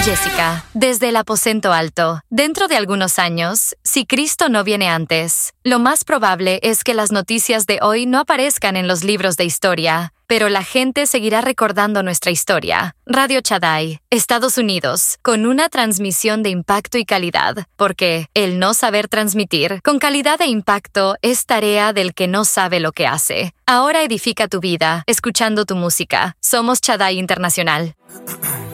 Jessica, desde el aposento alto. Dentro de algunos años, si Cristo no viene antes, lo más probable es que las noticias de hoy no aparezcan en los libros de historia, pero la gente seguirá recordando nuestra historia. Radio Shaddai, Estados Unidos, con una transmisión de impacto y calidad, porque el no saber transmitir con calidad e impacto es tarea del que no sabe lo que hace. Ahora edifica tu vida, escuchando tu música. Somos Shaddai Internacional.